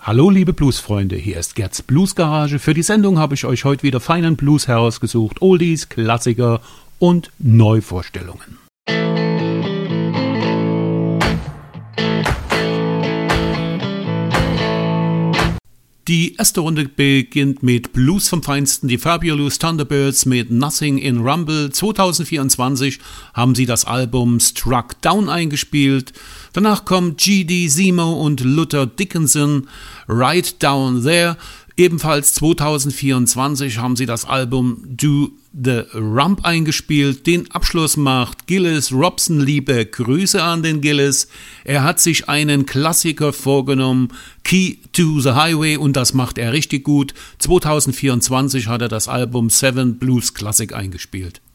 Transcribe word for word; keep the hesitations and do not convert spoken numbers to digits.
Hallo liebe Bluesfreunde, hier ist Gerds Bluesgarage. Für die Sendung habe ich euch heute wieder feinen Blues herausgesucht, Oldies, Klassiker und Neuvorstellungen. Die erste Runde beginnt mit Blues vom Feinsten, die Fabulous Thunderbirds mit Nothing in Rumble. zwanzig vierundzwanzig haben sie das Album Struck Down eingespielt. Danach kommt G D Zemo und Luther Dickinson, Right Down There. Ebenfalls zwanzig vierundzwanzig haben sie das Album Do the Rump eingespielt. Den Abschluss macht Gillis Robson. Liebe Grüße an den Gillis. Er hat sich einen Klassiker vorgenommen, Key to the Highway, und das macht er richtig gut. zwanzig vierundzwanzig hat er das Album Seven Blues Classic eingespielt.